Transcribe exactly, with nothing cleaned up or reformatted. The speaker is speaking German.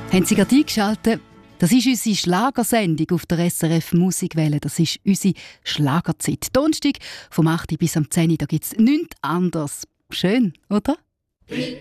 Haben Sie gerade eingeschaltet? Das ist unsere Schlagersendung auf der S R F Musikwelle. Das ist unsere Schlagerzeit. Donnerstag vom acht bis am zehn Uhr, da gibt es nichts anderes. Schön, oder?